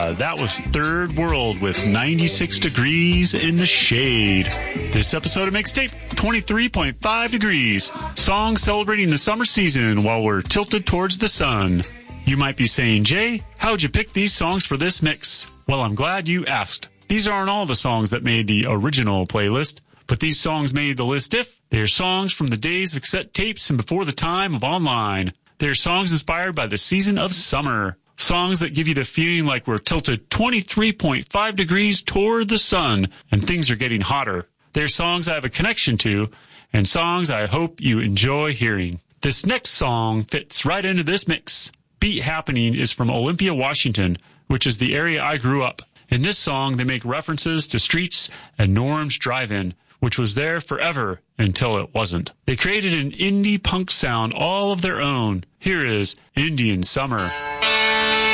That was Third World with 96 Degrees in the Shade. This episode of Mixtape, 23.5 degrees. Songs celebrating the summer season while we're tilted towards the sun. You might be saying, Jay, how'd you pick these songs for this mix? Well, I'm glad you asked. These aren't all the songs that made the original playlist, but these songs made the list if they're songs from the days of cassette tapes and before the time of online. They're songs inspired by the season of summer. Songs that give you the feeling like we're tilted 23.5 degrees toward the sun and things are getting hotter. They're songs I have a connection to and songs I hope you enjoy hearing. This next song fits right into this mix. Beat Happening is from Olympia, Washington, which is the area I grew up. In this song, they make references to Streets and Norm's Drive-In, which was there forever until it wasn't. They created an indie punk sound all of their own. Here is Indian Summer.